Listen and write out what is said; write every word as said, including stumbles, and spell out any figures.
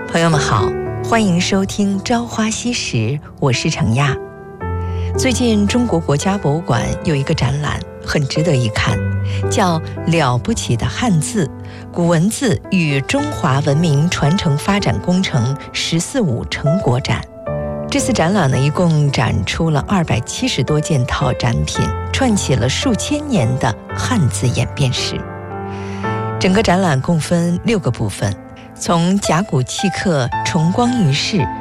朋友们好，欢迎收听《朝花夕拾》，我是程亚。最近中国国家博物馆有一个展览很值得一看，叫《了不起的汉字：古文字与中华文明传承发展工程“十四五”成果展。这次展览呢，一共展出了二百七十多件套展品，串起了数千年的汉字演变史。整个展览共分六个部分，从甲骨契刻重光于世